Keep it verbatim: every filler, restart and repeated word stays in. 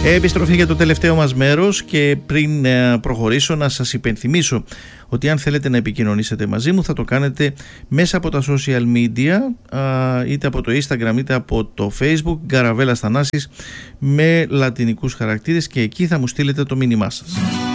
Επιστροφή για το τελευταίο μας μέρος, και πριν προχωρήσω να σας υπενθυμίσω ότι αν θέλετε να επικοινωνήσετε μαζί μου θα το κάνετε μέσα από τα social media, είτε από το Instagram είτε από το Facebook, Γκαραβέλας Θανάσης με λατινικούς χαρακτήρες, και εκεί θα μου στείλετε το μήνυμά σας.